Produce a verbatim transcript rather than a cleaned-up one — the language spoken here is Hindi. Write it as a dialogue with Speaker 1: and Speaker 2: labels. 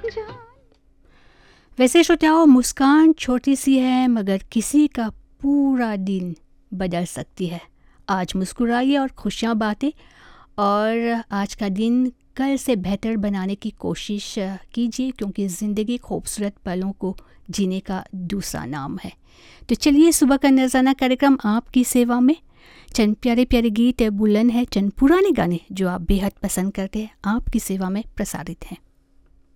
Speaker 1: वैसे श्रोताओं, मुस्कान छोटी सी है मगर किसी का पूरा दिन बदल सकती है। आज मुस्कुराइए और खुशियाँ बांटें, और आज का दिन कल से बेहतर बनाने की कोशिश कीजिए, क्योंकि ज़िंदगी खूबसूरत पलों को जीने का दूसरा नाम है। तो चलिए, सुबह का नज़ाना कार्यक्रम आपकी सेवा में। चंद प्यारे प्यारे गीत बुलंद है, चंद पुराने गाने जो आप बेहद पसंद करते हैं, आपकी सेवा में प्रसारित हैं।